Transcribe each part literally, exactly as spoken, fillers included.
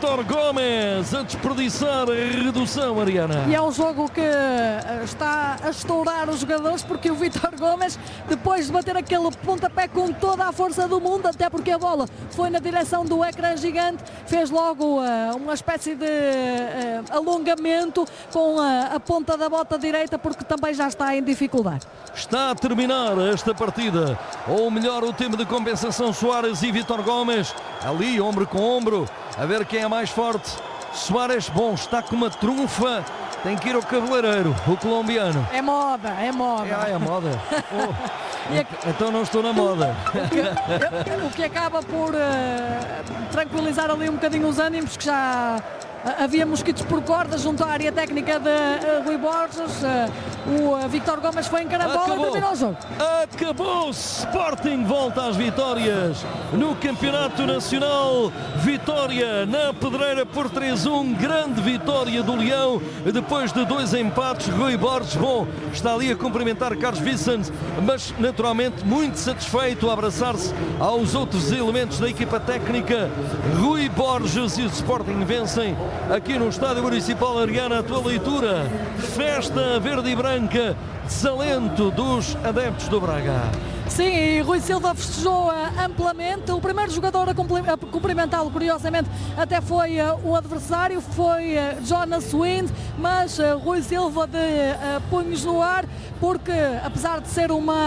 Vítor Gomes a desperdiçar a redução, Ariana. E é um jogo que está a estourar os jogadores, porque o Vítor Gomes, depois de bater aquele pontapé com toda a força do mundo, até porque a bola foi na direção do ecrã gigante, fez logo uh, uma espécie de uh, alongamento com uh, a ponta da bota direita, porque também já está em dificuldade. Está a terminar esta partida, ou melhor, o tempo de compensação. Soares e Vítor Gomes ali, ombro com ombro, a ver quem é mais forte. Soares, bom, está com uma trunfa, tem que ir ao cabeleireiro, o colombiano. É moda, é moda. É, é moda. Oh, então não estou na moda. O que, o que acaba por uh, tranquilizar ali um bocadinho os ânimos, que já uh, havia mosquitos por corda junto à área técnica de uh, Rui Borges. Uh, o uh, Vítor Gomes foi em carambola e terminou o jogo. Acabou. Sporting volta às vitórias no Campeonato Nacional. Vitória na Pedreira por três a um. Grande vitória do Leão depois de dois empates. Rui Borges, bom, está ali a cumprimentar Carlos Vicente, mas naturalmente muito satisfeito a abraçar-se aos outros elementos da equipa técnica. Rui Borges e o Sporting vencem aqui no Estádio Municipal. Ariana, a tua leitura? Festa verde e branca, desalento dos adeptos do Braga. Sim, e Rui Silva festejou uh, amplamente. O primeiro jogador a, a cumprimentá-lo, curiosamente, até foi uh, o adversário, foi uh, Jonas Wind, mas uh, Rui Silva de uh, punhos no ar, porque apesar de ser uma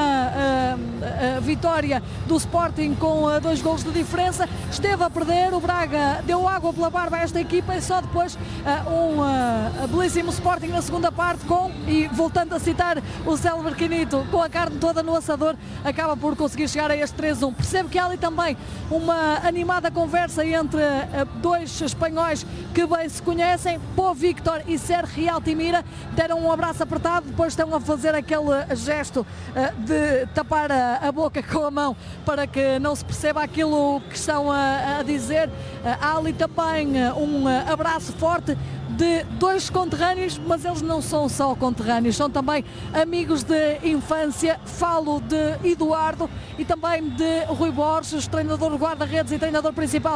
uh, uh, vitória do Sporting com uh, dois golos de diferença, esteve a perder. O Braga deu água pela barba a esta equipa e só depois uh, um uh, belíssimo Sporting na segunda parte com, e voltando a citar o célebre Quinito, com a carne toda no assador, acaba por conseguir chegar a este três a um. Percebo que há ali também uma animada conversa entre uh, dois espanhóis que bem se conhecem. Pô Victor e Sergi Altimira deram um abraço apertado, depois estão a fazer aquele gesto uh, de tapar a, a boca com a mão para que não se perceba aquilo que estão a, a dizer. Uh, há ali também uh, um uh, abraço forte de dois conterrâneos, mas eles não são só conterrâneos, são também amigos de infância. Falo de Eduardo e também de Rui Borges, treinador guarda-redes e treinador principal,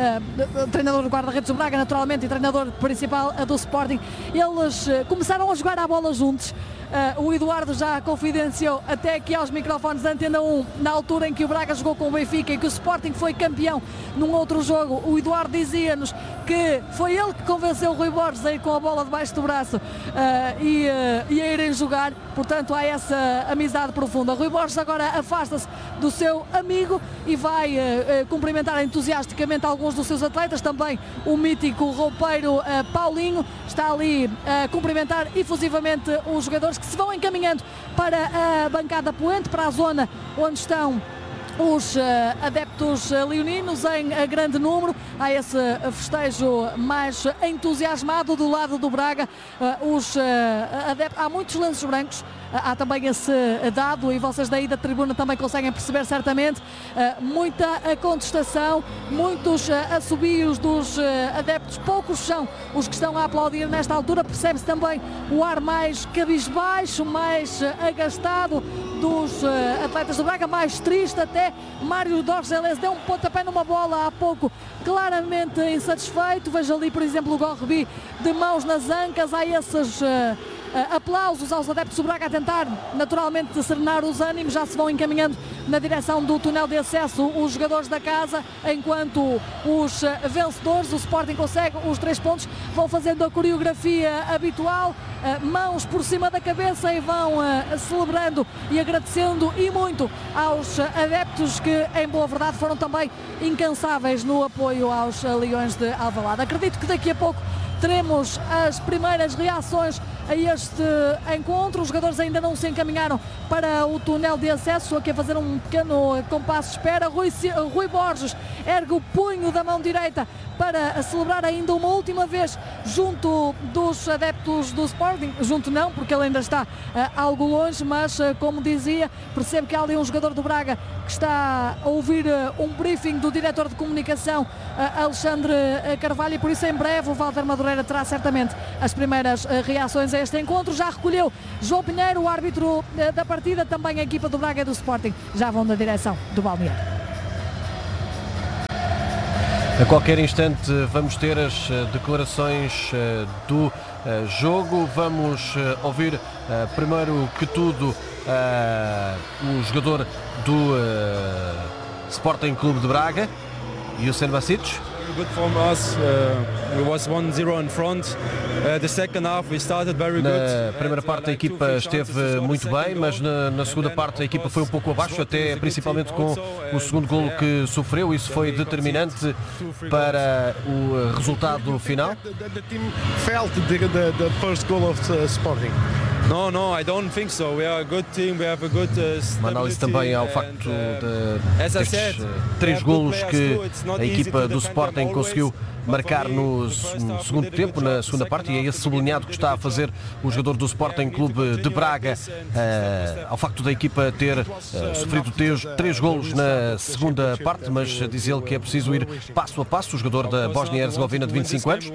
uh, treinador guarda-redes do Braga, naturalmente, e treinador principal uh, do Sporting. Eles uh, começaram a jogar a bola juntos. Uh, o Eduardo já confidenciou até aqui aos microfones da Antena um, na altura em que o Braga jogou com o Benfica e que o Sporting foi campeão num outro jogo. O Eduardo dizia-nos que foi ele que convenceu o Rui Borges a ir com a bola debaixo do braço uh, e, uh, e a irem jogar. Portanto, há essa amizade profunda. Rui Borges agora afasta-se do seu amigo e vai uh, uh, cumprimentar entusiasticamente alguns dos seus atletas. Também o mítico roupeiro uh, Paulinho está ali a cumprimentar efusivamente os jogadores, que se vão encaminhando para a bancada poente, para a zona onde estão os uh, adeptos uh, leoninos em uh, grande número. Há esse uh, festejo mais entusiasmado do lado do Braga. Uh, os, uh, adeptos, há muitos lenços brancos, uh, há também esse uh, dado, e vocês daí da tribuna também conseguem perceber certamente. Uh, muita uh, contestação, muitos uh, assobios dos uh, adeptos, poucos são os que estão a aplaudir nesta altura. Percebe-se também o ar mais cabisbaixo, mais uh, agastado dos uh, atletas do Braga, mais triste até. Mário Dorgeles deu um pontapé numa bola há pouco, claramente insatisfeito. Veja ali, por exemplo, o Gorrebi de mãos nas ancas. Há esses uh, uh, aplausos aos adeptos do Braga a tentar naturalmente serenar os ânimos. Já se vão encaminhando na direção do túnel de acesso os jogadores da casa, enquanto os uh, vencedores, o Sporting, consegue os três pontos. Vão fazendo a coreografia habitual, uh, mãos por cima da cabeça, e vão uh, celebrando e agradecendo e muito aos uh, adeptos que, em boa verdade, foram também incansáveis no apoio aos uh, Leões de Alvalade. Acredito que daqui a pouco teremos as primeiras reações a este encontro. Os jogadores ainda não se encaminharam para o túnel de acesso. Estou aqui a fazer um pequeno compasso de espera. Rui, Rui Borges ergue o punho da mão direita para celebrar ainda uma última vez junto dos adeptos do Sporting. Junto não, porque ele ainda está uh, algo longe, mas uh, como dizia, percebo que há ali um jogador do Braga que está a ouvir uh, um briefing do diretor de comunicação, uh, Alexandre Carvalho, e por isso em breve o Walter Madureira terá certamente as primeiras uh, reações a este encontro. Já recolheu João Pinheiro, o árbitro uh, da partida, também a equipa do Braga e do Sporting já vão na direção do balneário. A qualquer instante vamos ter as declarações do jogo. Vamos ouvir primeiro que tudo o jogador do Sporting Clube de Braga, Usain Basic. Good from us. Uh, we was one zero in front. Uh, the second half we started very good. Na primeira parte a equipa esteve muito bem, mas na, na segunda parte a equipa foi um pouco abaixo, até principalmente com o segundo golo que sofreu. Isso foi determinante para o resultado final. The team felt the, the, the first goal of the Sporting. No, no, I don't think so. We are a good team. We have a good uh, Uma análise também ao facto de destes três golos que a equipa do Sporting conseguiu marcar no, no segundo tempo, na segunda parte, e é esse sublinhado que está a fazer o jogador do Sporting Clube de Braga, uh, ao facto da equipa ter uh, sofrido três, três golos na segunda parte, mas diz ele que é preciso ir passo a passo. O jogador da Bósnia-Herzegovina de vinte e cinco anos.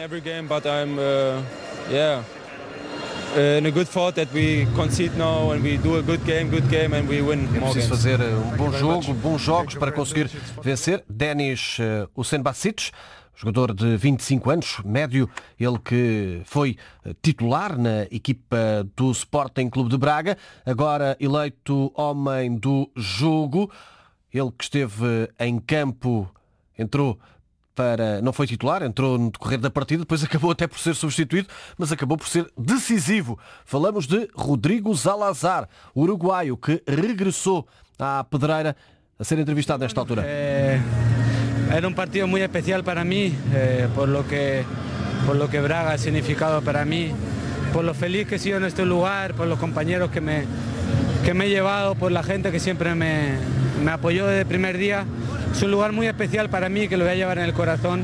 In a good thought that we concede now and we do a good game, good game and we win. É preciso fazer um bom jogo, bons jogos para conseguir vencer. Denis uh, Usain Basic, jogador de vinte e cinco anos, médio, ele que foi titular na equipa do Sporting Clube de Braga, agora eleito homem do jogo. Ele que esteve em campo, entrou para, não foi titular, entrou no decorrer da partida, depois acabou até por ser substituído, mas acabou por ser decisivo. Falamos de Rodrigo Zalazar, uruguaio, que regressou à Pedreira a ser entrevistado nesta altura. Eh, era un partido muy especial para mí, eh, por lo que, por lo que Braga ha significado para mí, por lo feliz que he sido en este lugar, por los compañeros que me, que me he llevado, por la gente que siempre me, me apoyó desde el primer día. Es un lugar muy especial para mí, que lo voy a llevar en el corazón.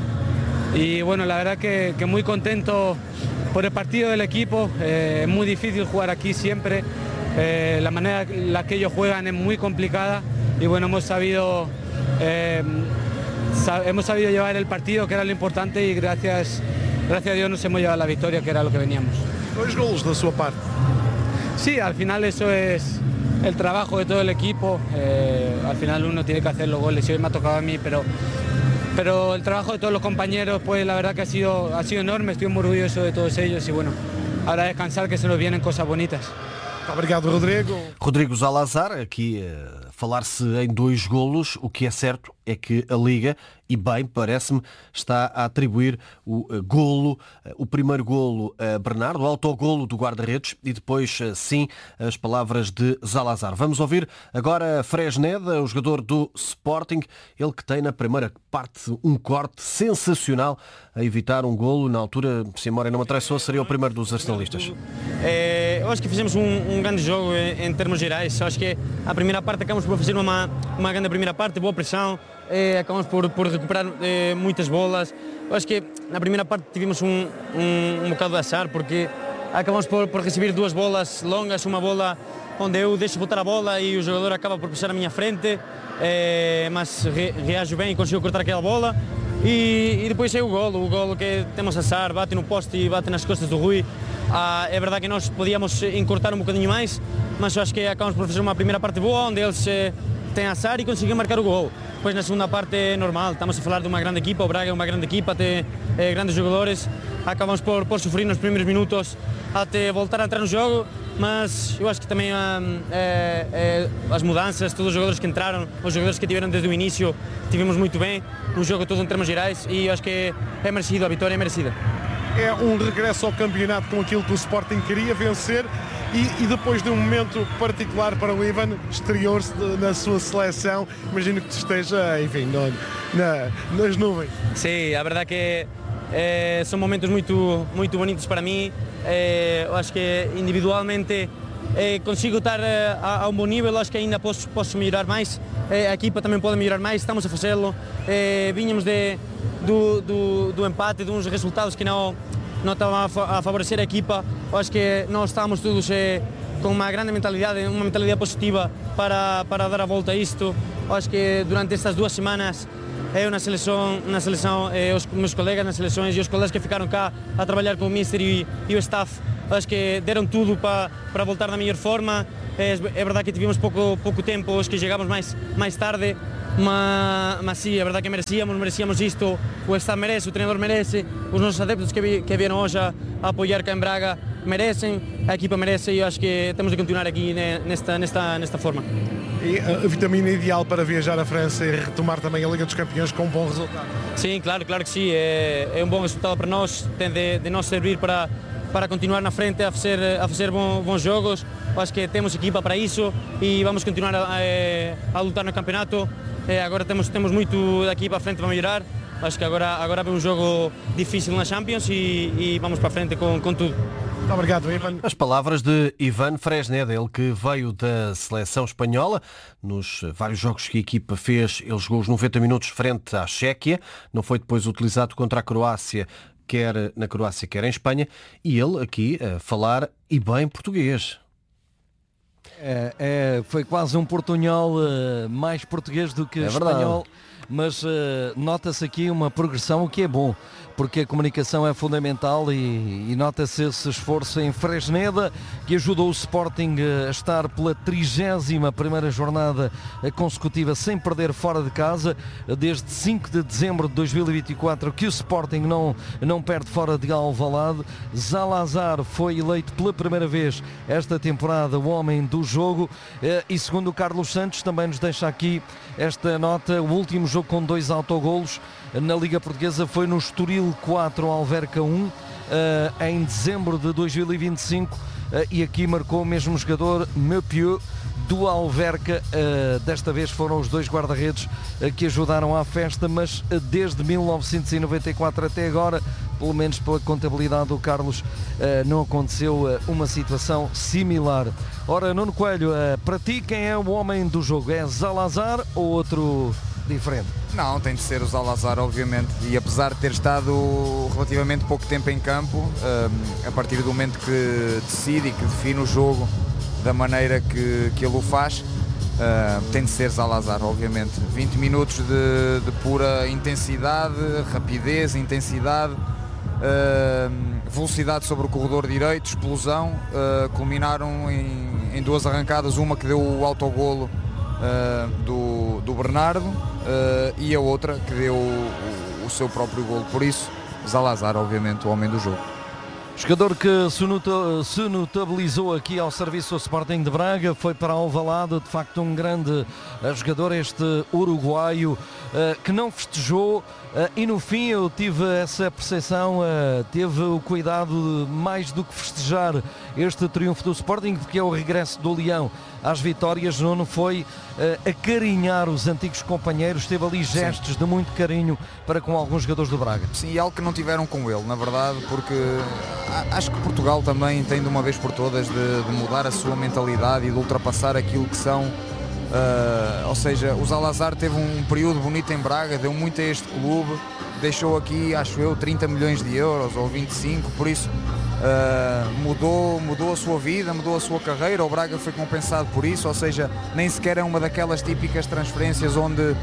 Y bueno, la verdad que, que muy contento por el partido del equipo. Eh, es muy difícil jugar aquí siempre. Eh, la manera en la que ellos juegan es muy complicada. Y bueno, hemos sabido, eh, sab hemos sabido llevar el partido, que era lo importante, y gracias, gracias a Dios nos hemos llevado la victoria, que era lo que veníamos. Dois golos da sua parte. Sí, al final eso es el trabajo de todo el equipo. Eh, al final uno tiene que hacer los goles y hoy me ha tocado a mí, pero, pero el trabajo de todos los compañeros, pues la verdad que ha sido, ha sido enorme. Estoy muy orgulloso de todos ellos y bueno, ahora descansar, que se nos vienen cosas bonitas. Obrigado, Rodrigo. Rodrigo Zalazar, aqui uh, falar-se em dois golos. O que é certo é que a Liga, e bem, parece-me, está a atribuir o uh, golo, uh, o primeiro golo a Bernardo, o autogolo do guarda-redes, e depois, uh, sim, as palavras de Zalazar. Vamos ouvir agora Fresneda, o jogador do Sporting, ele que tem na primeira parte um corte sensacional a evitar um golo. Na altura, se a memória não me atraiçou, seria o primeiro dos arsenalistas. É, eu acho que fizemos um, um grande jogo em, em termos gerais. Eu acho que a primeira parte acabamos por fazer uma, uma grande primeira parte, boa pressão, é, acabamos por, por recuperar é, muitas bolas. Eu acho que na primeira parte tivemos um, um, um bocado de azar, porque acabamos por, por receber duas bolas longas, uma bola onde eu deixo botar a bola e o jogador acaba por puxar à minha frente, é, mas re, reajo bem e consigo cortar aquela bola. E, e depois é o golo, o golo que temos azar, bate no poste e bate nas costas do Rui. Ah, é verdade que nós podíamos encurtar um bocadinho mais, mas eu acho que acabamos por fazer uma primeira parte boa, onde eles eh, têm azar e conseguem marcar o gol. Depois na segunda parte é normal, estamos a falar de uma grande equipa, o Braga é uma grande equipa, tem eh, grandes jogadores, acabamos por, por sofrer nos primeiros minutos até voltar a entrar no jogo, mas eu acho que também ah, é, é, as mudanças, todos os jogadores que entraram, os jogadores que tiveram desde o início, tivemos muito bem, um jogo todo em termos gerais, e eu acho que é, é merecido, a vitória é merecida. É um regresso ao campeonato com aquilo que o Sporting queria vencer e, e depois de um momento particular para o Ivan, exterior-se na sua seleção, imagino que esteja, enfim, no, na, nas nuvens. Sim, a verdade que é, são momentos muito, muito bonitos para mim. É, eu acho que individualmente é, consigo estar a, a um bom nível, acho que ainda posso, posso melhorar mais, é, a equipa também pode melhorar mais, estamos a fazê-lo. É, vinhamos de Do, do, do empate, de uns resultados que não, não estavam a favorecer a equipa. Eu acho que nós estamos todos eh, com uma grande mentalidade, uma mentalidade positiva para, para dar a volta a isto. Eu acho que durante estas duas semanas eu na seleção, na seleção eh, os meus colegas nas seleções e os colegas que ficaram cá a trabalhar com o Mister e, e o staff, acho que deram tudo para, para voltar na melhor forma. É, é verdade que tivemos pouco, pouco tempo, os que chegamos mais, mais tarde. mas, mas sim, é verdade que merecíamos, merecíamos isto, o Estado merece, o treinador merece, os nossos adeptos que, vi, que vieram hoje a, a apoiar cá em Braga merecem, a equipa merece e eu acho que temos de continuar aqui nesta, nesta, nesta forma. E a vitamina ideal para viajar à França e retomar também a Liga dos Campeões com um bom resultado? Sim, claro, claro que sim, é, é um bom resultado para nós, tem de, de nos servir para, para continuar na frente a fazer, a fazer bom, bons jogos. Acho que temos equipa para isso e vamos continuar a, a, a lutar no campeonato. É, agora temos, temos muito daqui para frente para melhorar. Acho que agora, agora é um jogo difícil na Champions e, e vamos para frente com, com tudo. Muito obrigado, Ivan. As palavras de Ivan Fresneda, ele que veio da seleção espanhola. Nos vários jogos que a equipa fez, ele jogou os noventa minutos frente à Chequia. Não foi depois utilizado contra a Croácia, quer na Croácia, quer em Espanha. E ele aqui a falar e bem português. É, é, foi quase um portunhol uh, mais português do que é espanhol, mas uh, nota-se aqui uma progressão, o que é bom, porque a comunicação é fundamental e, e nota-se esse esforço em Fresneda, que ajudou o Sporting a estar pela trigésima primeira jornada consecutiva sem perder fora de casa, desde cinco de dezembro de dois mil e vinte e quatro que o Sporting não, não perde fora de Alvalade. Zalazar foi eleito pela primeira vez esta temporada o homem do jogo e, segundo o Carlos Santos, também nos deixa aqui esta nota: o último jogo com dois autogolos na Liga Portuguesa foi no Estoril quatro, Alverca um, em dezembro de dois mil e vinte e cinco, e aqui marcou o mesmo jogador, Meupieu, do Alverca. Desta vez foram os dois guarda-redes que ajudaram à festa, mas desde mil novecentos e noventa e quatro até agora, pelo menos pela contabilidade do Carlos, não aconteceu uma situação similar. Ora, Nuno Coelho, para ti quem é o homem do jogo? É Zalazar ou outro diferente? Não, tem de ser o Zalazar, obviamente, e apesar de ter estado relativamente pouco tempo em campo, a partir do momento que decide e que define o jogo da maneira que, que ele o faz, tem de ser Zalazar, obviamente. vinte minutos de, de pura intensidade, rapidez, intensidade, velocidade sobre o corredor direito, explosão, culminaram em, em duas arrancadas, uma que deu o autogolo Uh, do, do Bernardo uh, e a outra que deu o, o seu próprio golo. Por isso, Zalazar, obviamente, o homem do jogo. Jogador que se, nota, se notabilizou aqui ao serviço do Sporting de Braga, foi para Alvalade, de facto um grande uh, jogador, este uruguaio, uh, que não festejou, uh, e no fim eu tive essa percepção, uh, teve o cuidado de, mais do que festejar este triunfo do Sporting, porque é o regresso do Leão às vitórias. Nuno foi uh, acarinhar os antigos companheiros, teve ali gestos Sim. de muito carinho para com alguns jogadores do Braga. Sim, e algo que não tiveram com ele, na verdade, porque acho que Portugal também tem de uma vez por todas de, de mudar a sua mentalidade e de ultrapassar aquilo que são, uh, ou seja, o Zalazar teve um período bonito em Braga, deu muito a este clube, deixou aqui, acho eu, trinta milhões de euros ou vinte e cinco, por isso Uh, mudou, mudou a sua vida, mudou a sua carreira. O Braga foi compensado por isso, ou seja, nem sequer é uma daquelas típicas transferências onde uh,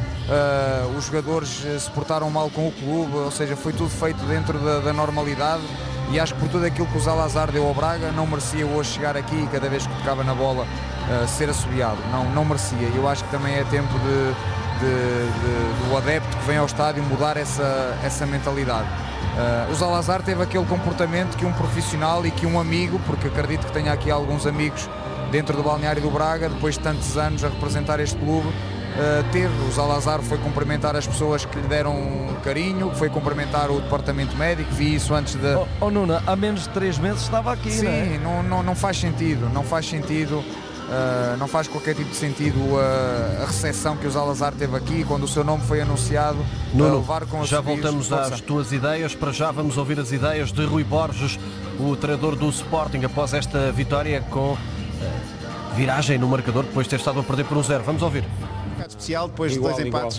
os jogadores se portaram mal com o clube, ou seja, foi tudo feito dentro da, da normalidade, e acho que por tudo aquilo que o Zalazar deu ao Braga, não merecia hoje chegar aqui e cada vez que tocava na bola uh, ser assobiado, não, não merecia. Eu acho que também é tempo de, de, de, do adepto que vem ao estádio mudar essa, essa mentalidade. Uh, o Zalazar teve aquele comportamento que um profissional e que um amigo, porque acredito que tenha aqui alguns amigos dentro do balneário do Braga, depois de tantos anos a representar este clube, uh, teve. O Zalazar foi cumprimentar as pessoas que lhe deram carinho, foi cumprimentar o departamento médico, vi isso antes de... Oh, oh Nuno, há menos de três meses estava aqui, Sim, não é? Sim, não, não, não faz sentido, não faz sentido. Uh, não faz qualquer tipo de sentido uh, a recepção que o Zalazar teve aqui quando o seu nome foi anunciado. Nuno, uh, levar com já voltamos às tuas ideias. Para já vamos ouvir as ideias de Rui Borges, o treinador do Sporting, após esta vitória com uh, viragem no marcador, depois de ter estado a perder por um zero. Vamos ouvir. Um bocado especial, depois igual, de dois empates.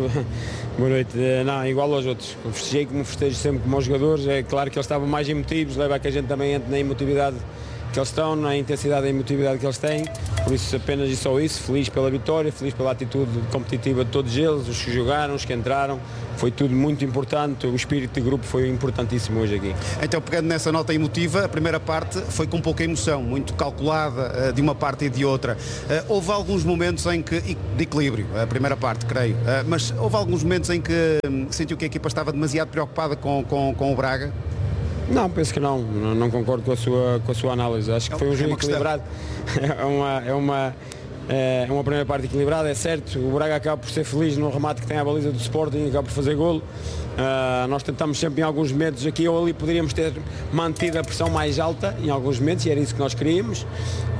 Boa noite. Não, igual aos outros. Eu festejei como festejo sempre como aos jogadores. É claro que eles estavam mais emotivos, leva a que a gente também entre na emotividade que eles estão, na intensidade e emotividade que eles têm, por isso apenas e só isso, feliz pela vitória, feliz pela atitude competitiva de todos eles, os que jogaram, os que entraram, foi tudo muito importante, o espírito de grupo foi importantíssimo hoje aqui. Então, pegando nessa nota emotiva, a primeira parte foi com pouca emoção, muito calculada de uma parte e de outra. Houve alguns momentos em que, de equilíbrio, a primeira parte, creio, mas houve alguns momentos em que sentiu que a equipa estava demasiado preocupada com, com, com o Braga? Não, penso que não, não, não concordo com a sua, com a sua análise, acho que foi um jogo equilibrado, é uma, é uma, é uma primeira parte equilibrada, é certo, o Braga acaba por ser feliz no remate que tem a baliza do Sporting, acaba por fazer golo. Uh, nós tentamos sempre em alguns momentos aqui ou ali poderíamos ter mantido a pressão mais alta em alguns momentos e era isso que nós queríamos, uh,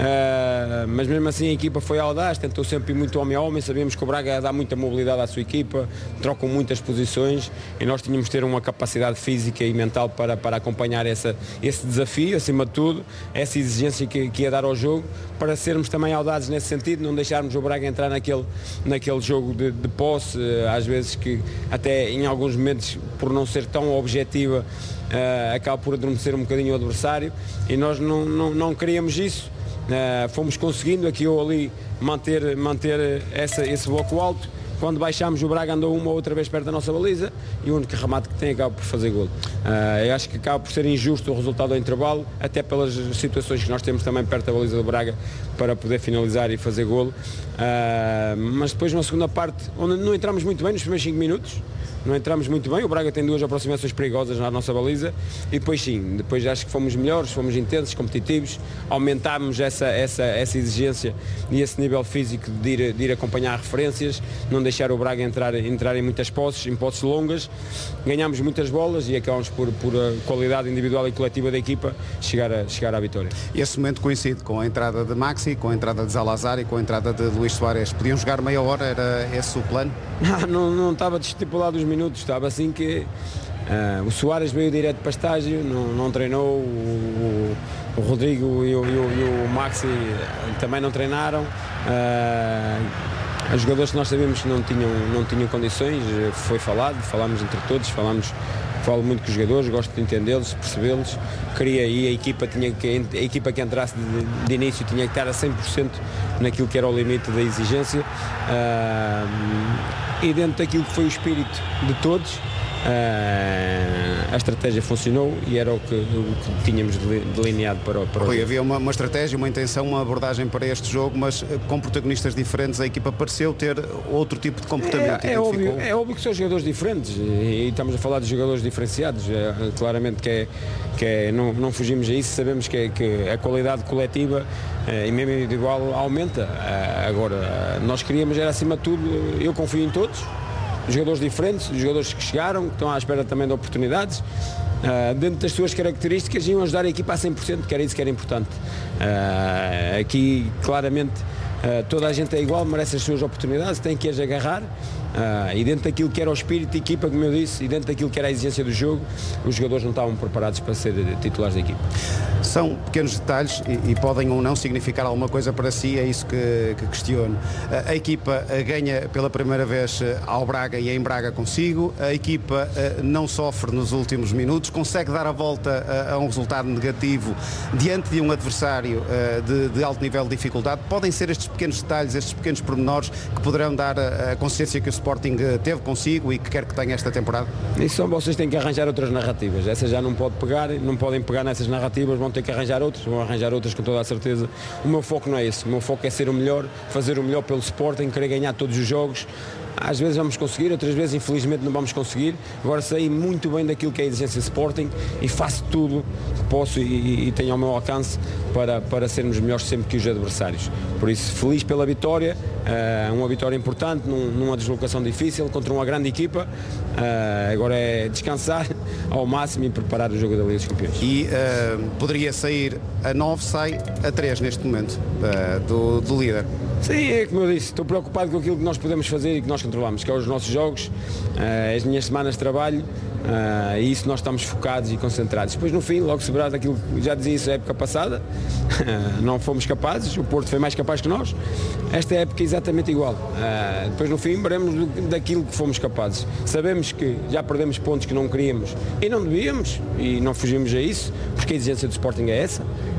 mas mesmo assim a equipa foi audaz, tentou sempre ir muito homem a homem, sabíamos que o Braga dá muita mobilidade à sua equipa, trocam muitas posições e nós tínhamos de ter uma capacidade física e mental para, para acompanhar essa, esse desafio, acima de tudo, essa exigência que, que ia dar ao jogo, para sermos também audazes nesse sentido, não deixarmos o Braga entrar naquele, naquele jogo de, de posse, às vezes que até em alguns momentos por não ser tão objetiva uh, acaba por adormecer um bocadinho o adversário e nós não, não, não queríamos isso, uh, fomos conseguindo aqui ou ali manter, manter essa, esse bloco alto. Quando baixámos o Braga andou uma ou outra vez perto da nossa baliza e o único remate que tem acaba por fazer golo. Uh, eu acho que acaba por ser injusto o resultado do intervalo, até pelas situações que nós temos também perto da baliza do Braga para poder finalizar e fazer golo. Uh, mas depois na segunda parte, onde não entramos muito bem nos primeiros cinco minutos, não entramos muito bem, o Braga tem duas aproximações perigosas na nossa baliza e depois sim, depois acho que fomos melhores, fomos intensos, competitivos, aumentámos essa, essa, essa exigência e esse nível físico de ir, de ir acompanhar referências, não deixar o Braga entrar, entrar em muitas posses, em posses longas, ganhámos muitas bolas e acabamos por, por a qualidade individual e coletiva da equipa chegar, a, chegar à vitória. E esse momento coincide com a entrada de Maxi, com a entrada de Zalazar e com a entrada de Luís Soares. Podiam jogar meia hora, era esse o plano? Não, não, não estava estipulado os minutos, estava assim que uh, o Soares veio direto para estágio, não, não treinou, o, o Rodrigo e o, e, o, e o Maxi também não treinaram, uh, os jogadores que nós sabíamos que não tinham, não tinham condições, foi falado, falámos entre todos, falámos, falo muito com os jogadores, gosto de entendê-los, percebê-los, queria e a equipa, tinha que, a equipa que entrasse de, de início tinha que estar a cem por cento naquilo que era o limite da exigência. Uh, e dentro daquilo que foi o espírito de todos, Uh, a estratégia funcionou e era o que, o que tínhamos delineado para o, para o Rui, havia uma, uma estratégia, uma intenção, uma abordagem para este jogo, mas com protagonistas diferentes a equipa pareceu ter outro tipo de comportamento. É, é, óbvio, é óbvio que são jogadores diferentes e, e estamos a falar de jogadores diferenciados, é, claramente que, é, que é, não, não fugimos a isso, sabemos que, é, que a qualidade coletiva é, e mesmo individual aumenta. É, agora, nós queríamos, era acima de tudo, eu confio em todos, jogadores diferentes, jogadores que chegaram, que estão à espera também de oportunidades, uh, dentro das suas características, iam ajudar a equipa a cem por cento, que era isso que era importante. Uh, aqui, claramente, uh, toda a gente é igual, merece as suas oportunidades, tem que as agarrar, uh, e dentro daquilo que era o espírito de equipa, como eu disse, e dentro daquilo que era a exigência do jogo, os jogadores não estavam preparados para ser titulares da equipa. São pequenos detalhes e, e podem ou não significar alguma coisa para si, é isso que, que questiono. A, a equipa ganha pela primeira vez ao Braga e em Braga consigo, a equipa não sofre nos últimos minutos, consegue dar a volta a, a um resultado negativo diante de um adversário de, de alto nível de dificuldade. Podem ser estes pequenos detalhes, estes pequenos pormenores que poderão dar a, a consciência que o Sporting teve consigo e que quer que tenha esta temporada? Isso são vocês têm que arranjar outras narrativas, essas já não pode pegar, não podem pegar nessas narrativas, vão ter que arranjar outras, vão arranjar outras com toda a certeza. O meu foco não é esse, o meu foco é ser o melhor, fazer o melhor pelo Sporting, querer ganhar todos os jogos. Às vezes vamos conseguir, outras vezes infelizmente não vamos conseguir. Agora sei muito bem daquilo que é a exigência Sporting e faço tudo que posso e, e tenho ao meu alcance para, para sermos melhores sempre que os adversários. Por isso, feliz pela vitória, uh, uma vitória importante, num, numa deslocação difícil, contra uma grande equipa. Uh, agora é descansar ao máximo e preparar o jogo da Liga dos Campeões. E uh, poderia sair a nove, sai a três neste momento, uh, do, do líder. Sim, é como eu disse, estou preocupado com aquilo que nós podemos fazer e que nós controlamos, que é os nossos jogos, uh, as minhas semanas de trabalho, uh, e isso nós estamos focados e concentrados. Depois no fim, logo se verá daquilo que já dizia isso a época passada, uh, não fomos capazes, o Porto foi mais capaz que nós, esta época é exatamente igual. Uh, depois no fim veremos daquilo que fomos capazes. Sabemos que já perdemos pontos que não queríamos e não devíamos, e não fugimos a isso, porque a exigência do Sporting é essa.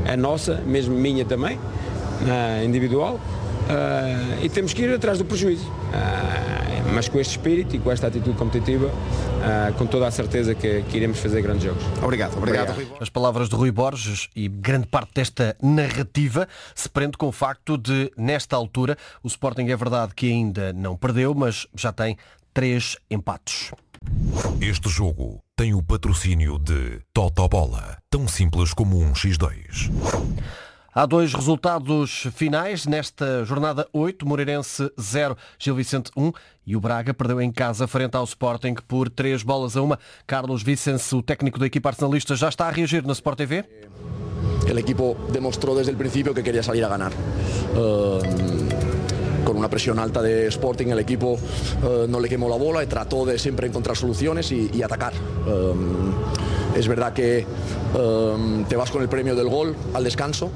é nossa, mesmo minha também, uh, individual, uh, e temos que ir atrás do prejuízo. Uh, mas com este espírito e com esta atitude competitiva, uh, com toda a certeza que, que iremos fazer grandes jogos. Obrigado, obrigado. obrigado. As palavras de Rui Borges e grande parte desta narrativa se prende com o facto de, nesta altura, o Sporting é verdade que ainda não perdeu, mas já tem três empates. Este jogo tem o patrocínio de Totobola, tão simples como um xis dois. Há dois resultados finais nesta jornada oito, Moreirense zero, Gil Vicente um, e o Braga perdeu em casa frente ao Sporting por três bolas a uma. Carlos Vicens, o técnico da equipa arsenalista, já está a reagir na Sport T V? El equipo demostró desde el principio que quería salir a ganar. Uh, con una presión alta de Sporting, el equipo uh, no le quemó la bola y trató de siempre encontrar soluciones y, y atacar. Um, es verdad que um, te vas con el premio del gol al descanso,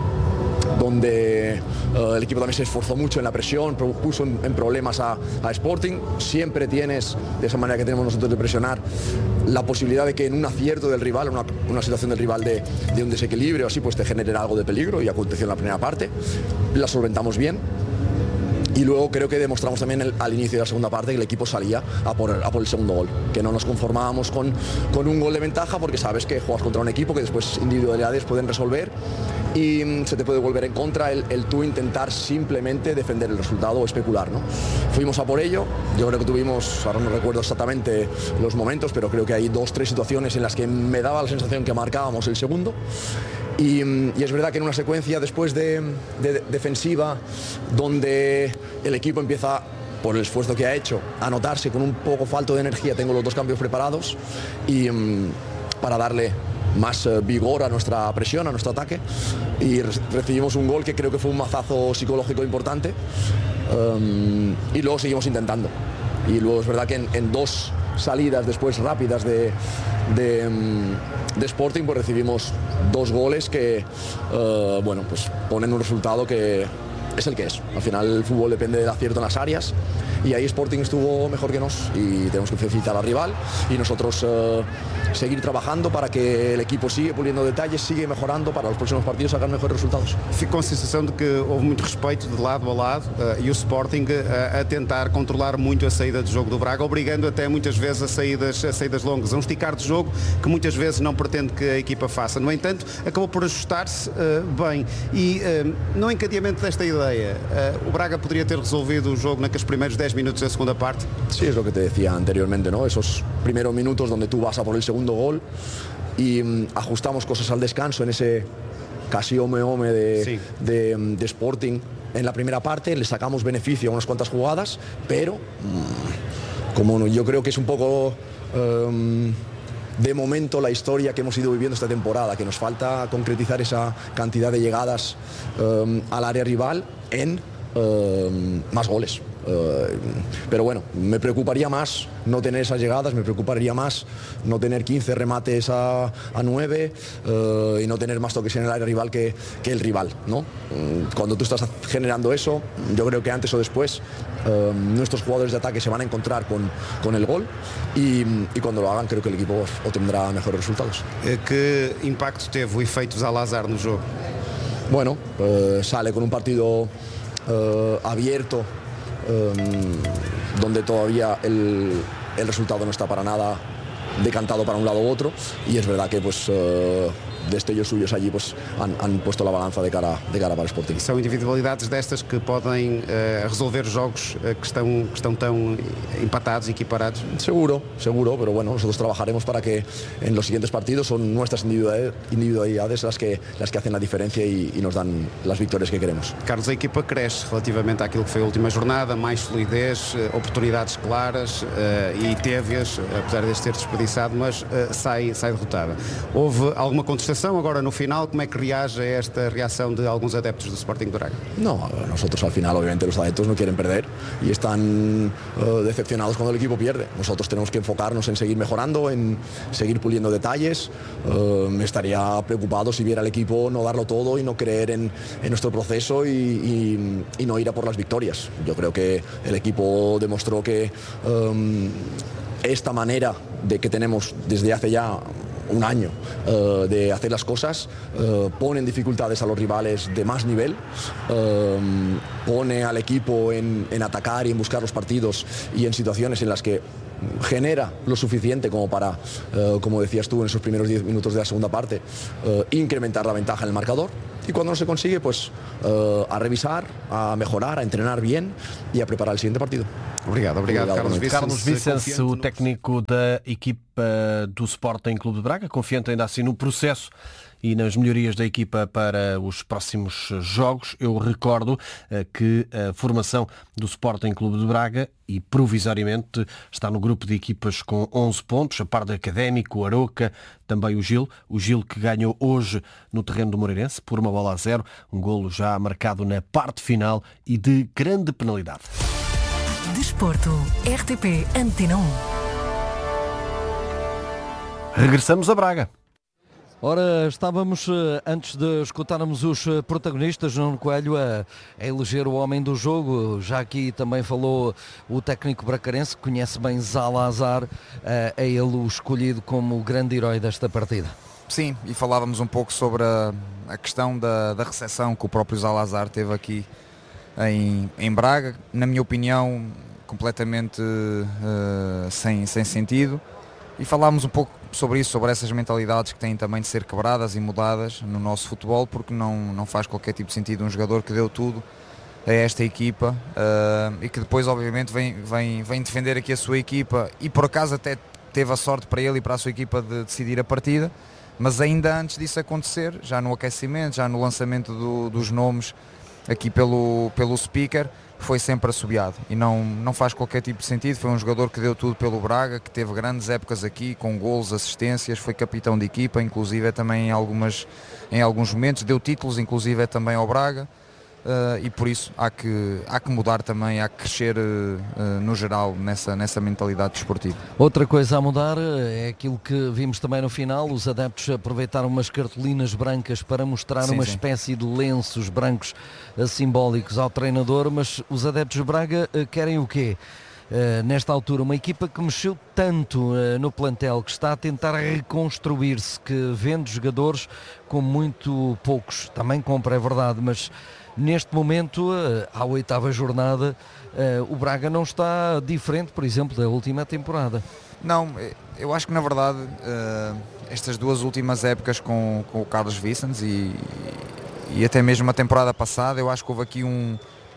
donde uh, el equipo también se esforzó mucho en la presión, puso en, en problemas a, a Sporting. Siempre tienes, de esa manera que tenemos nosotros de presionar, la posibilidad de que en un acierto del rival, una, una situación del rival de, de un desequilibrio así, pues te genere algo de peligro, y aconteció en la primera parte. La solventamos bien. Y luego creo que demostramos también el, al inicio de la segunda parte que el equipo salía a por, a por el segundo gol, que no nos conformábamos con, con un gol de ventaja, porque sabes que juegas contra un equipo que después individualidades pueden resolver y mm, se te puede volver en contra el, el tú intentar simplemente defender el resultado o especular, ¿no? Fuimos a por ello. Yo creo que tuvimos, ahora no recuerdo exactamente los momentos, pero creo que hay dos, tres situaciones en las que me daba la sensación que marcábamos el segundo. Y, y es verdad que en una secuencia después de, de, de defensiva, donde el equipo empieza, por el esfuerzo que ha hecho, a notarse con un poco falto de energía, tengo los dos cambios preparados y um, para darle más uh, vigor a nuestra presión, a nuestro ataque, y re recibimos un gol que creo que fue un mazazo psicológico importante, um, y luego seguimos intentando. Y luego es verdad que en, en dos salidas después rápidas de, de, de Sporting, pues recibimos dos goles que uh, bueno, pues ponen un resultado que es el que es. Al final el fútbol depende del acierto en las áreas, y ahí Sporting estuvo mejor que nos, y tenemos que felicitar al rival y nosotros uh, seguir trabajando para que el equipo sigue puliendo detalles, sigue mejorando para los próximos partidos sacar mejores resultados. Fico com a sensação de que houve muito respeito de lado a lado uh, e o Sporting uh, a tentar controlar muito a saída de jogo do Braga, obrigando até muitas vezes a saídas, a saídas longas, a um esticar de jogo que muitas vezes não pretende que a equipa faça. No entanto, acabou por ajustar-se uh, bem e uh, no encadeamento desta ideia, uh, o Braga poderia ter resolvido o jogo naqueles primeiros dez minutos da segunda parte? Sí, es lo que te decía anteriormente, ¿no? Esos primeros minutos donde tú vas a por el segundo gol y um, ajustamos cosas al descanso en ese casi home-home de, sí. de, de Sporting. En la primera parte le sacamos beneficio a unas cuantas jugadas, pero um, como yo creo que es un poco um, de momento la historia que hemos ido viviendo esta temporada, que nos falta concretizar esa cantidad de llegadas um, al área rival en um, más goles. Uh, pero bueno, me preocuparía más no tener esas llegadas, me preocuparía más no tener quince remates a, a nueve uh, y no tener más toques en el área rival que, que el rival, ¿no? Cuando tú estás generando eso, yo creo que antes o después uh, nuestros jugadores de ataque se van a encontrar con, con el gol y, y cuando lo hagan creo que el equipo obtendrá mejores resultados. ¿Qué impacto teve o efeito Salazar no jogo? Bueno, uh, sale con un partido uh, abierto, Um, donde todavía el, el resultado no está para nada decantado para un lado u otro, y es verdad que pues uh, destellos suyos allí pues han, han puesto la balanza de cara, de cara para o Sporting. São individualidades destas que podem uh, resolver jogos uh, que, estão, que estão tão empatados, equiparados? Seguro, seguro, pero bueno, nosotros trabajaremos para que en los siguientes partidos son nuestras individualidades las que, las que hacen la diferencia y, y nos dan las victorias que queremos. Carlos, a equipa cresce relativamente àquilo que foi a última jornada, mais solidez, oportunidades claras uh, e teve-as, apesar de ter desperdiçado, mas uh, sai, sai derrotada. Houve alguma contestação agora no final? Como é que reage a esta reação de alguns adeptos do Sporting de Braga? No, nosotros al final obviamente los adeptos no quieren perder y están uh, decepcionados cuando el equipo pierde. Nosotros tenemos que enfocarnos en seguir mejorando, en seguir puliendo detalles. Uh, me estaría preocupado si viera al equipo no darlo todo y no creer en, en nuestro proceso y, y, y no ir a por las victorias. Yo creo que el equipo demostró que um, esta manera de que tenemos desde hace ya un año uh, de hacer las cosas, uh, pone en dificultades a los rivales de más nivel, uh, pone al equipo en, en atacar y en buscar los partidos y en situaciones en las que genera lo suficiente como para, uh, como decías tú en esos primeros diez minutos de la segunda parte, uh, incrementar la ventaja en el marcador. Y cuando no se consigue, pues uh, a revisar, a mejorar, a entrenar bien y a preparar el siguiente partido. Obrigado, obrigado, obrigado Carlos Vicens. Carlos Vicens, o técnico da equipa do Sporting Clube de Braga, confiante ainda assim no processo e nas melhorias da equipa para os próximos jogos. Eu recordo que a formação do Sporting Clube de Braga e provisoriamente está no grupo de equipas com onze pontos, a par do Académico, o Aroca, também o Gil. O Gil que ganhou hoje no terreno do Moreirense por uma bola a zero, um golo já marcado na parte final e de grande penalidade. Desporto, R T P Antena um. Regressamos a Braga. Ora, estávamos, antes de escutarmos os protagonistas, Nuno Coelho, a, a eleger o homem do jogo. Já aqui também falou o técnico bracarense, que conhece bem Zalazar, é ele o escolhido como o grande herói desta partida. Sim, e falávamos um pouco sobre a, a questão da, da recepção que o próprio Zalazar teve aqui em, em Braga. Na minha opinião, completamente uh, sem, sem sentido. E falámos um pouco sobre isso, sobre essas mentalidades que têm também de ser quebradas e mudadas no nosso futebol, porque não, não faz qualquer tipo de sentido um jogador que deu tudo a esta equipa uh, e que depois obviamente vem, vem, vem defender aqui a sua equipa e por acaso até teve a sorte para ele e para a sua equipa de decidir a partida, mas ainda antes disso acontecer, já no aquecimento, já no lançamento do, dos nomes aqui pelo, pelo speaker, foi sempre assobiado e não, não faz qualquer tipo de sentido. Foi um jogador que deu tudo pelo Braga, que teve grandes épocas aqui, com golos, assistências, foi capitão de equipa, inclusive é também em, algumas, em alguns momentos, deu títulos, inclusive é também ao Braga, uh, e por isso há que, há que mudar também, há que crescer uh, no geral nessa, nessa mentalidade desportiva. Outra coisa a mudar é aquilo que vimos também no final, os adeptos aproveitaram umas cartolinas brancas para mostrar sim, uma sim. espécie de lenços brancos simbólicos ao treinador, mas os adeptos de Braga uh, querem o quê? Uh, nesta altura, uma equipa que mexeu tanto uh, no plantel, que está a tentar reconstruir-se, que vende jogadores com muito poucos, também compra, é verdade, mas neste momento, uh, à oitava jornada, uh, o Braga não está diferente, por exemplo, da última temporada. Não, eu acho que na verdade uh, estas duas últimas épocas com, com o Carlos Vicens e, e até mesmo a temporada passada, eu acho que houve aqui um,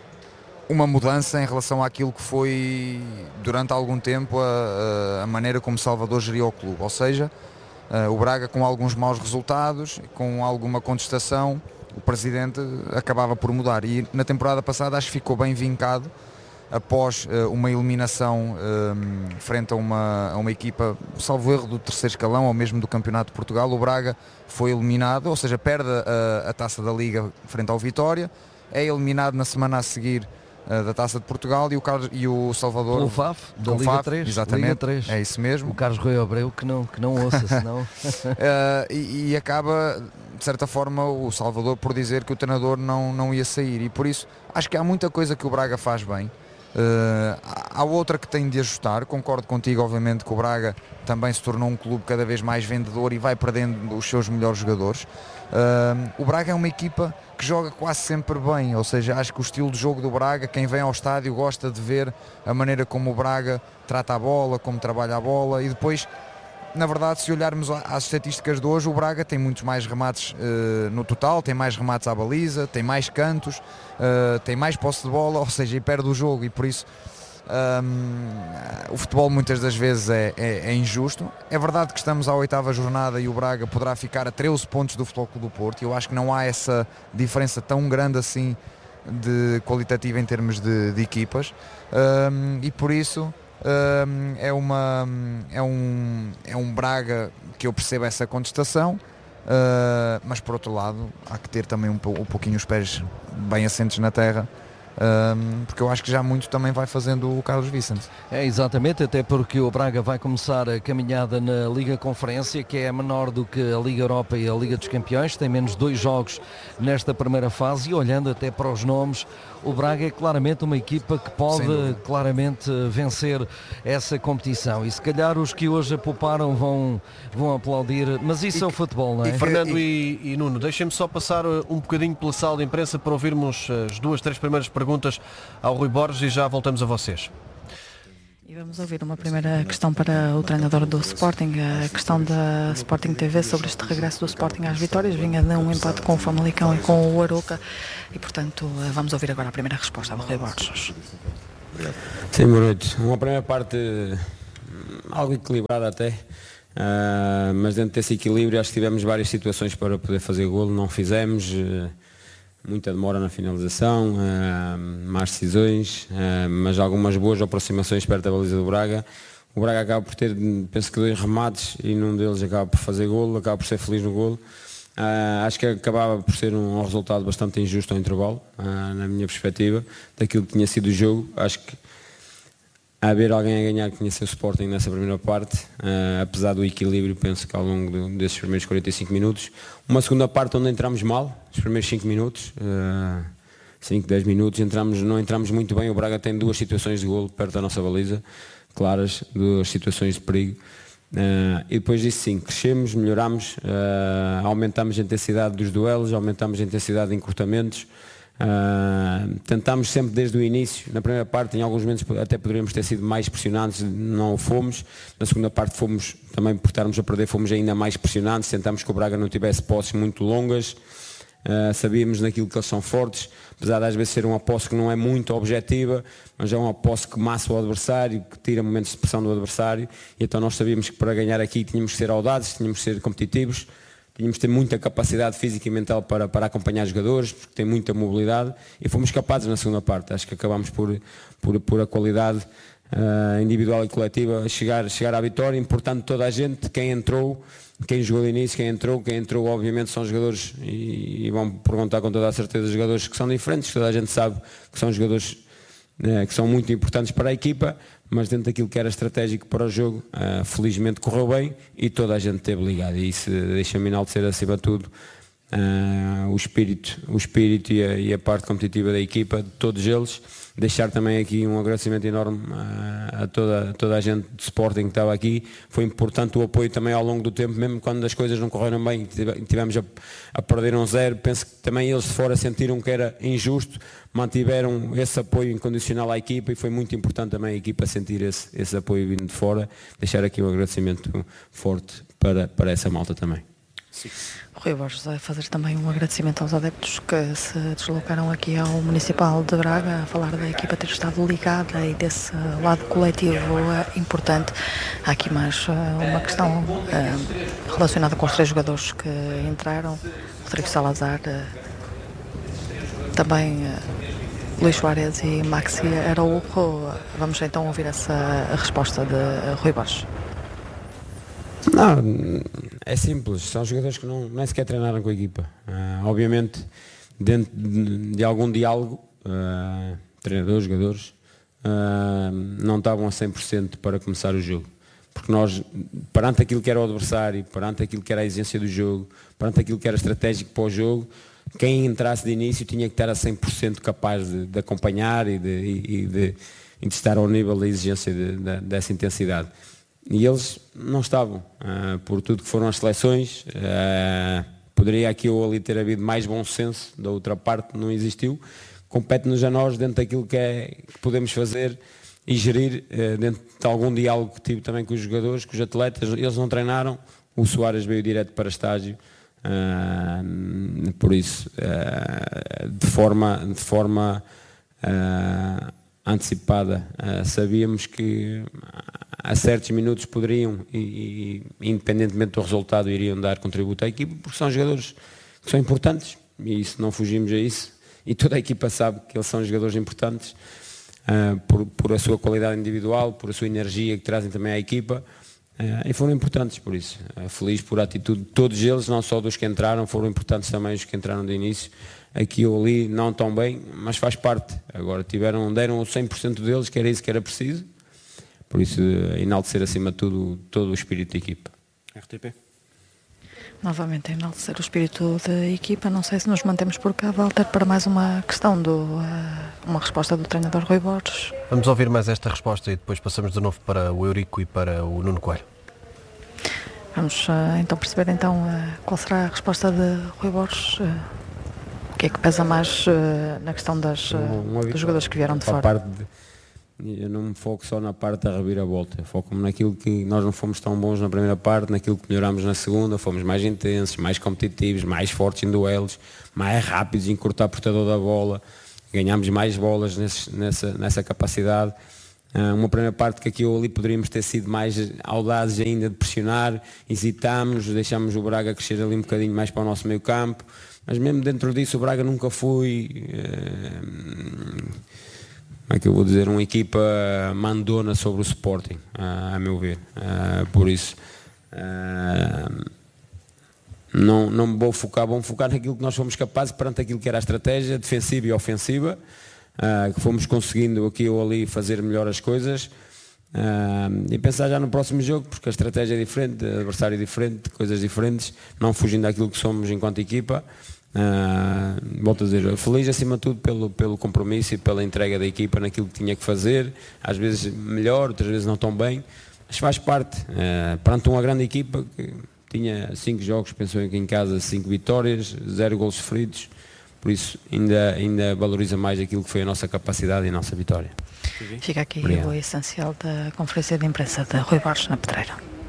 uma mudança em relação àquilo que foi durante algum tempo a, a maneira como Salvador geriu o clube, ou seja, uh, o Braga com alguns maus resultados, com alguma contestação, o presidente acabava por mudar e na temporada passada acho que ficou bem vincado após uh, uma eliminação um, frente a uma, a uma equipa, salvo erro, do terceiro escalão ou mesmo do Campeonato de Portugal. O Braga foi eliminado, ou seja, perde a, a Taça da Liga frente ao Vitória, é eliminado na semana a seguir uh, da Taça de Portugal e o, Carlos, e o Salvador... O F A F, da Liga três. Exatamente, Liga três. É isso mesmo. O Carlos Rui Abreu que não, que não ouça, senão... uh, e, e acaba, de certa forma, o Salvador por dizer que o treinador não, não ia sair e por isso acho que há muita coisa que o Braga faz bem. Uh, há outra que tem de ajustar, concordo contigo obviamente que o Braga também se tornou um clube cada vez mais vendedor e vai perdendo os seus melhores jogadores. Uh, o Braga é uma equipa que joga quase sempre bem, ou seja, acho que o estilo de jogo do Braga, quem vem ao estádio gosta de ver a maneira como o Braga trata a bola, como trabalha a bola e depois, na verdade, se olharmos às estatísticas de hoje, o Braga tem muitos mais remates uh, no total, tem mais remates à baliza, tem mais cantos, uh, tem mais posse de bola, ou seja, e perde o jogo e por isso um, o futebol muitas das vezes é, é, é injusto. É verdade que estamos à oitava jornada e o Braga poderá ficar a treze pontos do Futebol Clube do Porto e eu acho que não há essa diferença tão grande assim de qualitativa em termos de, de equipas um, e por isso Um, é, uma, é, um, é um Braga que eu percebo essa contestação, uh, mas por outro lado há que ter também um, um pouquinho os pés bem assentes na terra um, porque eu acho que já muito também vai fazendo o Carlos Vicente. É, exatamente, até porque o Braga vai começar a caminhada na Liga Conferência, que é menor do que a Liga Europa e a Liga dos Campeões, tem menos dois jogos nesta primeira fase, e olhando até para os nomes, o Braga é claramente uma equipa que pode claramente vencer essa competição, e se calhar os que hoje a pouparam vão, vão aplaudir, mas isso e é o futebol, não é? E Fernando e, e Nuno, deixem-me só passar um bocadinho pela sala de imprensa para ouvirmos as duas, três primeiras perguntas ao Rui Borges e já voltamos a vocês. E vamos ouvir uma primeira questão para o treinador do Sporting, a questão da Sporting T V sobre este regresso do Sporting às vitórias. Vinha de um empate com o Famalicão e com o Arouca e, portanto, vamos ouvir agora a primeira resposta do Rui Borges. Sim, boa noite. Uma primeira parte algo equilibrada até, uh, mas dentro desse equilíbrio acho que tivemos várias situações para poder fazer golo, não fizemos. Uh, muita demora na finalização, uh, más decisões, uh, mas algumas boas aproximações perto da baliza do Braga. O Braga acaba por ter, penso que dois remates e num deles acaba por fazer golo, acaba por ser feliz no golo. Uh, acho que acabava por ser um, um resultado bastante injusto ao intervalo, uh, na minha perspectiva, daquilo que tinha sido o jogo. Acho que a haver alguém a ganhar que tinha sido o Sporting nessa primeira parte, uh, apesar do equilíbrio, penso que ao longo de, desses primeiros quarenta e cinco minutos. Uma segunda parte onde entramos mal, os primeiros cinco minutos, uh, cinco, dez minutos, entramos, não entramos muito bem. O Braga tem duas situações de golo perto da nossa baliza, claras, duas situações de perigo. Uh, e depois disso sim, crescemos, melhoramos, uh, aumentamos a intensidade dos duelos, aumentamos a intensidade de encurtamentos. Uh, tentámos sempre desde o início, na primeira parte em alguns momentos até poderíamos ter sido mais pressionantes, não o fomos. Na segunda parte fomos, também por estarmos a perder, fomos ainda mais pressionantes, tentámos que o Braga não tivesse posses muito longas, uh, sabíamos naquilo que eles são fortes, apesar de às vezes ser uma posse que não é muito objetiva, mas é uma posse que massa o adversário, que tira momentos de pressão do adversário, e então nós sabíamos que para ganhar aqui tínhamos que ser audazes, tínhamos que ser competitivos. Tínhamos de ter muita capacidade física e mental para, para acompanhar os jogadores, porque tem muita mobilidade, e fomos capazes na segunda parte. Acho que acabámos por, por, por a qualidade uh, individual e coletiva a chegar, chegar à vitória. Importante toda a gente, quem entrou, quem jogou de início, quem entrou, quem entrou obviamente são jogadores, e, e vão perguntar com toda a certeza, jogadores que são diferentes, toda a gente sabe que são jogadores uh, que são muito importantes para a equipa, mas dentro daquilo que era estratégico para o jogo, uh, felizmente correu bem e toda a gente esteve ligada, e isso deixa-me enaltecer acima de tudo uh, o espírito, o espírito e a, e a parte competitiva da equipa, de todos eles. Deixar também aqui um agradecimento enorme uh, a toda, toda a gente do Sporting que estava aqui. Foi importante o apoio também ao longo do tempo, mesmo quando as coisas não correram bem e tivemos a, a perder um zero. Penso que também eles de fora sentiram que era injusto, mantiveram esse apoio incondicional à equipa, e foi muito importante também a equipa sentir esse, esse apoio vindo de fora. Deixar aqui um agradecimento forte para, para essa malta também. Sim. Rui Borges vai fazer também um agradecimento aos adeptos que se deslocaram aqui ao Municipal de Braga, a falar da equipa ter estado ligada e desse lado coletivo uh, importante. Há aqui mais uh, uma questão uh, relacionada com os três jogadores que entraram, Rodrigo Salazar, uh, também uh, Luís Soares e Maxi Araújo. Vamos então ouvir essa resposta de uh, Rui Borges. Não, é simples, são jogadores que não, nem sequer treinaram com a equipa. Uh, obviamente, dentro de, de algum diálogo, uh, treinadores, jogadores, uh, não estavam a cem por cento para começar o jogo. Porque nós, perante aquilo que era o adversário, perante aquilo que era a exigência do jogo, perante aquilo que era estratégico para o jogo, quem entrasse de início tinha que estar a cem por cento capaz de, de acompanhar e de, e, de, e de estar ao nível da exigência de, de, dessa intensidade. E eles não estavam, uh, por tudo que foram as seleções. Uh, poderia aqui ou ali ter havido mais bom senso, da outra parte não existiu. Compete-nos a nós, dentro daquilo que, é, que podemos fazer e gerir, uh, dentro de algum diálogo que tive também com os jogadores, com os atletas. Eles não treinaram, o Soares veio direto para estágio, uh, por isso, uh, de forma, de forma uh, antecipada, uh, sabíamos que a certos minutos poderiam, e, e independentemente do resultado, iriam dar contributo à equipa, porque são jogadores que são importantes, e isso, não fugimos a isso, e toda a equipa sabe que eles são jogadores importantes, uh, por, por a sua qualidade individual, por a sua energia que trazem também à equipa, uh, e foram importantes por isso. Uh, feliz por a atitude de todos eles, não só dos que entraram, foram importantes também os que entraram de início, aqui ou ali não tão bem, mas faz parte. Agora tiveram, deram o cem por cento deles, que era isso que era preciso. Por isso, enaltecer acima de tudo todo o espírito de equipa. R T P. Novamente enaltecer o espírito da equipa. Não sei se nos mantemos por cá, Walter, para mais uma questão, do, uh, uma resposta do treinador Rui Borges. Vamos ouvir mais esta resposta e depois passamos de novo para o Eurico e para o Nuno Coelho. Vamos uh, então perceber então uh, qual será a resposta de Rui Borges. Uh, o que é que pesa mais uh, na questão das, uh, um, um dos jogadores que vieram de fora? Parte de, eu não me foco só na parte da reviravolta, eu foco-me naquilo que nós não fomos tão bons na primeira parte, naquilo que melhorámos na segunda, fomos mais intensos, mais competitivos, mais fortes em duelos, mais rápidos em cortar portador da bola, ganhámos mais bolas nesse, nessa, nessa capacidade. Uma primeira parte que aqui ou ali poderíamos ter sido mais audazes ainda de pressionar, hesitámos, deixámos o Braga crescer ali um bocadinho mais para o nosso meio campo, mas mesmo dentro disso o Braga nunca foi, como é que eu vou dizer, uma equipa mandona sobre o Sporting, a meu ver. Por isso não, não me vou focar, vou focar naquilo que nós fomos capazes perante aquilo que era a estratégia defensiva e ofensiva. Uh, que fomos conseguindo aqui ou ali fazer melhor as coisas uh, e pensar já no próximo jogo, porque a estratégia é diferente, o adversário é diferente, coisas diferentes, não fugindo daquilo que somos enquanto equipa. Uh, volto a dizer, feliz acima de tudo pelo, pelo compromisso e pela entrega da equipa naquilo que tinha que fazer, às vezes melhor, outras vezes não tão bem, mas faz parte, uh, perante uma grande equipa que tinha cinco jogos, pensou que em casa cinco vitórias, zero golos sofridos. Por isso, ainda, ainda valoriza mais aquilo que foi a nossa capacidade e a nossa vitória. Fica aqui Obrigado. O essencial da conferência de imprensa de Rui Borges na Pedreira.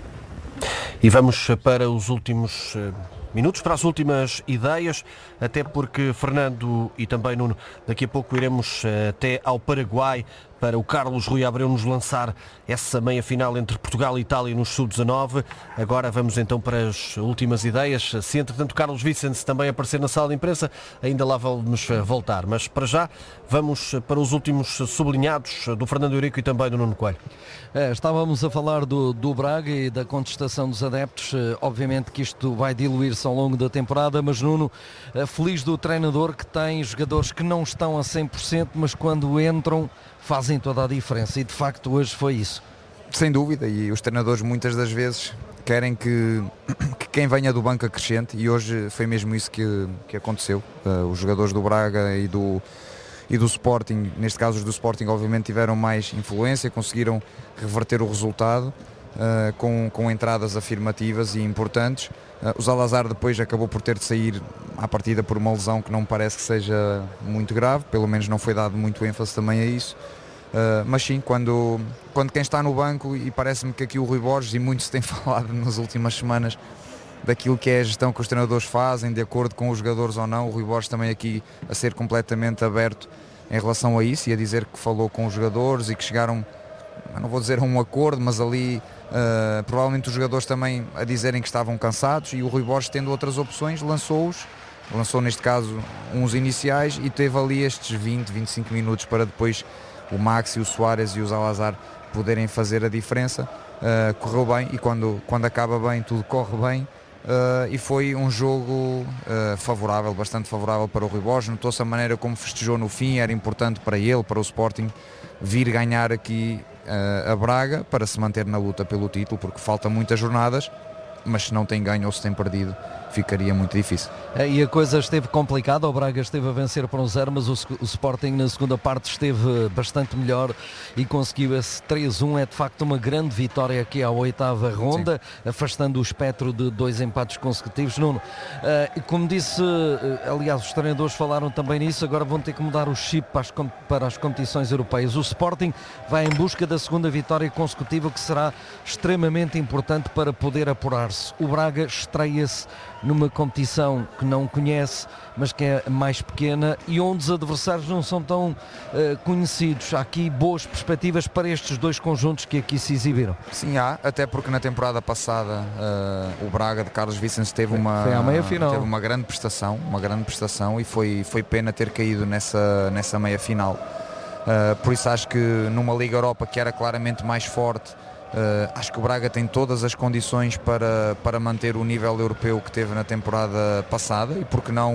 E vamos para os últimos minutos, para as últimas ideias, até porque Fernando e também Nuno, daqui a pouco iremos até ao Paraguai para o Carlos Rui Abreu nos lançar essa meia-final entre Portugal e Itália nos sub dezanove. Agora vamos então para as últimas ideias. Se entretanto Carlos Vicente também aparecer na sala de imprensa, ainda lá vamos voltar. Mas para já vamos para os últimos sublinhados do Fernando Eurico e também do Nuno Coelho. É, estávamos a falar do, do Braga e da contestação dos adeptos. Obviamente que isto vai diluir-se ao longo da temporada, mas Nuno, feliz do treinador que tem jogadores que não estão a cem por cento, mas quando entram fazem toda a diferença, e de facto hoje foi isso. Sem dúvida, e os treinadores muitas das vezes querem que, que quem venha do banco acrescente, e hoje foi mesmo isso que, que aconteceu. Uh, os jogadores do Braga e do, e do Sporting, neste caso os do Sporting obviamente tiveram mais influência, conseguiram reverter o resultado uh, com, com entradas afirmativas e importantes. Uh, o Zalazar depois acabou por ter de sair à partida por uma lesão que não me parece que seja muito grave, pelo menos não foi dado muito ênfase também a isso. Uh, mas sim, quando, quando quem está no banco, e parece-me que aqui o Rui Borges, e muito se tem falado nas últimas semanas daquilo que é a gestão que os treinadores fazem, de acordo com os jogadores ou não, o Rui Borges também aqui a ser completamente aberto em relação a isso e a dizer que falou com os jogadores e que chegaram, não vou dizer a um acordo, mas ali uh, provavelmente os jogadores também a dizerem que estavam cansados, e o Rui Borges, tendo outras opções, lançou-os, lançou neste caso uns iniciais e teve ali estes vinte, vinte e cinco minutos para depois o Maxi, o Soares e o Zalazar poderem fazer a diferença. Uh, correu bem, e quando, quando acaba bem tudo corre bem, uh, e foi um jogo uh, favorável, bastante favorável para o Rui Borges. Notou-se a maneira como festejou no fim, era importante para ele, para o Sporting, vir ganhar aqui uh, a Braga para se manter na luta pelo título, porque faltam muitas jornadas, mas se não tem ganho ou se tem perdido, ficaria muito difícil. E a coisa esteve complicada, o Braga esteve a vencer por um zero, mas o, o Sporting na segunda parte esteve bastante melhor e conseguiu esse três a um. É de facto uma grande vitória aqui à oitava ronda, sim, afastando o espectro de dois empates consecutivos. Nuno, uh, como disse, uh, aliás os treinadores falaram também nisso, agora vão ter que mudar o chip para as, para as competições europeias. O Sporting vai em busca da segunda vitória consecutiva, que será extremamente importante para poder apurar-se. O Braga estreia-se numa competição que não conhece, mas que é mais pequena e onde os adversários não são tão uh, conhecidos. Há aqui boas perspectivas para estes dois conjuntos que aqui se exibiram. Sim, há, até porque na temporada passada uh, o Braga de Carlos Vicente teve uma, foi à meia final. teve uma grande prestação, uma grande prestação e foi, foi pena ter caído nessa, nessa meia final. Uh, por isso acho que numa Liga Europa que era claramente mais forte, Uh, acho que o Braga tem todas as condições para, para manter o nível europeu que teve na temporada passada, e porque não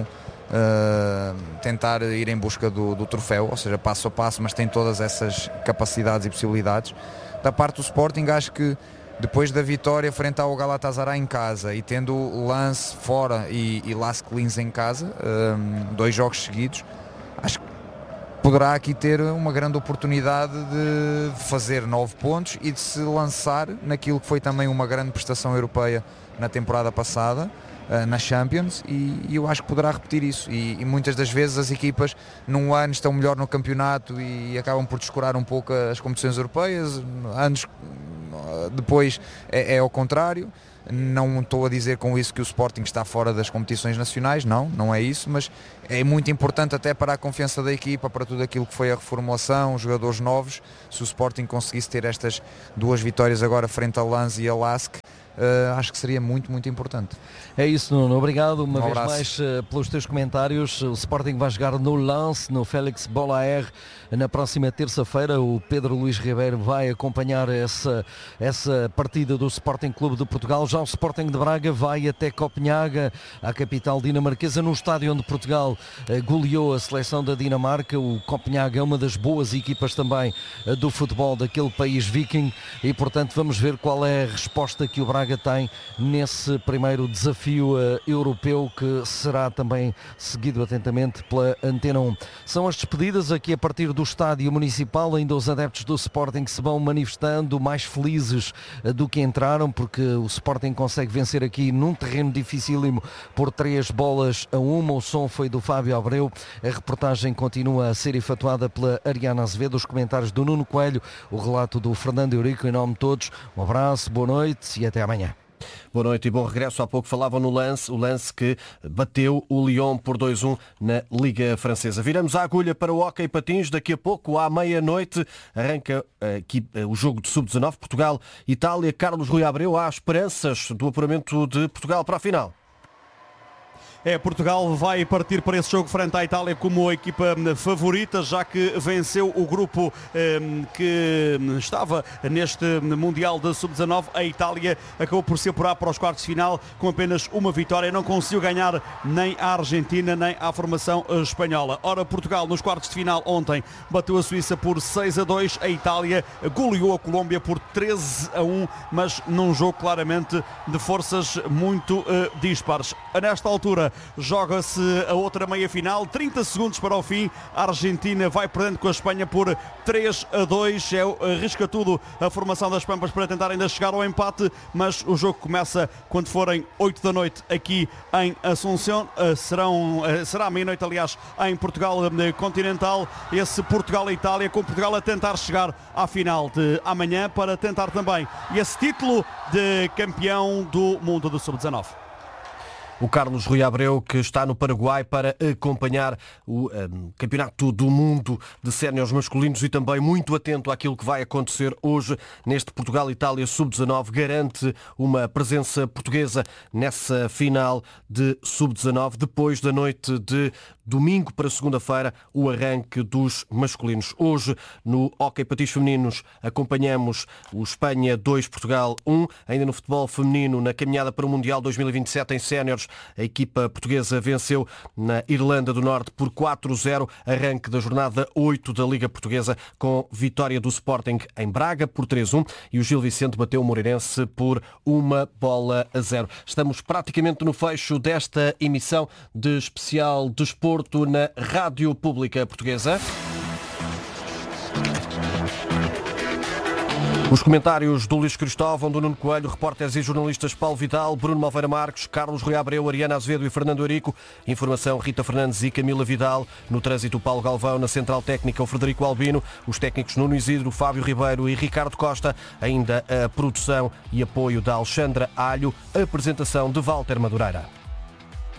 uh, tentar ir em busca do, do troféu, ou seja, passo a passo, mas tem todas essas capacidades e possibilidades. Da parte do Sporting, acho que depois da vitória frente ao Galatasaray em casa e tendo Lens fora e, e Lask Linz em casa, um, dois jogos seguidos, acho que poderá aqui ter uma grande oportunidade de fazer nove pontos e de se lançar naquilo que foi também uma grande prestação europeia na temporada passada, na Champions, e eu acho que poderá repetir isso. E, e muitas das vezes as equipas num ano estão melhor no campeonato e acabam por descurar um pouco as competições europeias, anos depois é, é ao contrário. Não estou a dizer com isso que o Sporting está fora das competições nacionais, não, não é isso, mas é muito importante até para a confiança da equipa, para tudo aquilo que foi a reformulação, os jogadores novos. Se o Sporting conseguisse ter estas duas vitórias agora frente a Lens e a Lask, Uh, acho que seria muito, muito importante. É isso, Nuno. Obrigado uma um vez abraço. mais uh, pelos teus comentários. O Sporting vai jogar no Lens, no Félix Bollaert, na próxima terça-feira. O Pedro Luís Ribeiro vai acompanhar essa, essa partida do Sporting Clube de Portugal. Já o Sporting de Braga vai até Copenhaga, a capital dinamarquesa, no estádio onde Portugal uh, goleou a seleção da Dinamarca. O Copenhaga é uma das boas equipas também uh, do futebol daquele país viking e, portanto, vamos ver qual é a resposta que o Braga tem nesse primeiro desafio uh, europeu, que será também seguido atentamente pela Antena um. São as despedidas aqui a partir do estádio municipal. Ainda os adeptos do Sporting se vão manifestando mais felizes uh, do que entraram, porque o Sporting consegue vencer aqui num terreno dificílimo por três bolas a uma. O som foi do Fábio Abreu. A reportagem continua a ser efetuada pela Ariana Azevedo, os comentários do Nuno Coelho, o relato do Fernando Eurico. Em nome de todos, um abraço, boa noite e até amanhã. Boa noite e bom regresso. Há pouco falavam no Lens, o Lens que bateu o Lyon por dois a um na Liga Francesa. Viramos a agulha para o hóquei patins. Daqui a pouco, à meia-noite, arranca aqui o jogo de sub dezanove, Portugal-Itália. Carlos Rui Abreu, há esperanças do apuramento de Portugal para a final? É, Portugal vai partir para esse jogo frente à Itália como a equipa favorita, já que venceu o grupo eh, que estava neste Mundial de sub dezanove. A Itália acabou por se apurar para os quartos de final com apenas uma vitória. Não conseguiu ganhar nem à Argentina nem à formação espanhola. Ora, Portugal nos quartos de final ontem bateu a Suíça por seis a dois. A Itália goleou a Colômbia por treze a um, mas num jogo claramente de forças muito eh, dispares. Nesta altura joga-se a outra meia-final, trinta segundos para o fim. A Argentina vai perdendo com a Espanha por três a dois. É, arrisca tudo a formação das Pampas para tentar ainda chegar ao empate, mas o jogo começa quando forem oito da noite aqui em Assunção. Serão, será meia-noite, aliás, em Portugal continental. Esse Portugal-Itália, com Portugal a tentar chegar à final de amanhã para tentar também esse título de campeão do mundo do sub dezanove. O Carlos Rui Abreu, que está no Paraguai para acompanhar o um, Campeonato do Mundo de Séniores masculinos e também muito atento àquilo que vai acontecer hoje neste Portugal-Itália sub dezanove, garante uma presença portuguesa nessa final de sub dezanove, depois da noite de domingo para segunda-feira, o arranque dos masculinos. Hoje, no hóquei patins femininos, acompanhamos o Espanha dois, Portugal um. Ainda no futebol feminino, na caminhada para o Mundial dois mil e vinte e sete em séniores, a equipa portuguesa venceu na Irlanda do Norte por quatro a zero. Arranque da jornada oito da Liga Portuguesa com vitória do Sporting em Braga por três a um e o Gil Vicente bateu o Moreirense por uma bola a zero. Estamos praticamente no fecho desta emissão de especial Desporto na Rádio Pública Portuguesa. Os comentários do Luís Cristóvão, do Nuno Coelho, repórteres e jornalistas Paulo Vidal, Bruno Malveira Marques, Carlos Rui Abreu, Ariana Azevedo e Fernando Eurico. Informação Rita Fernandes e Camila Vidal. No trânsito, Paulo Galvão. Na central técnica, o Frederico Albino. Os técnicos Nuno Isidro, Fábio Ribeiro e Ricardo Costa. Ainda a produção e apoio da Alexandra Alho. A apresentação de Walter Madureira.